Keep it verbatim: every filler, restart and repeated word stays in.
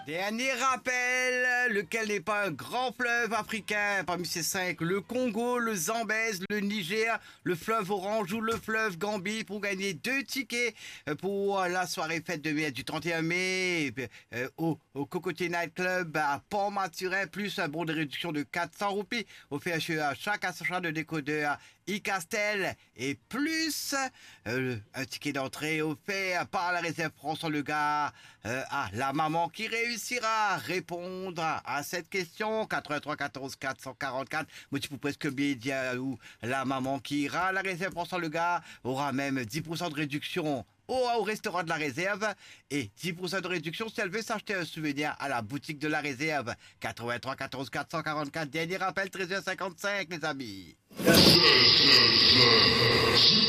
Dernier rappel, lequel n'est pas un grand fleuve africain. Parmi ces cinq, le Congo, le Zambèze, le Niger, le fleuve Orange ou le fleuve Gambie pour gagner deux tickets pour la soirée fête de mai du trente et un mai euh, au, au Cocotier Night Club à Port-Maturin, plus un bon de réduction de quatre cents roupies offert à chaque achat de décodeur e-Castel et plus euh, un ticket d'entrée offert par la réserve France le gars euh, à la maman qui réussira à répondre à cette question. Quatre-vingt-trois quatorze quatre cent quarante-quatre, motif presque bien où la maman qui ira à la réserve France le gars aura même dix pour cent de réduction au, au restaurant de la réserve et dix pour cent de réduction si elle veut s'acheter un souvenir à la boutique de la réserve. Quatre-vingt-trois quatorze quatre cent quarante-quatre, dernier rappel, treize heures cinquante-cinq les amis.